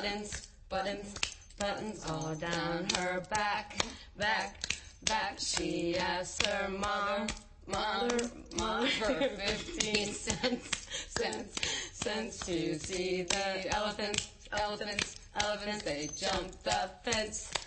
buttons, buttons, buttons all down her back, back, back. She asked her mom for 15 cents to see the elephants. They jumped the fence.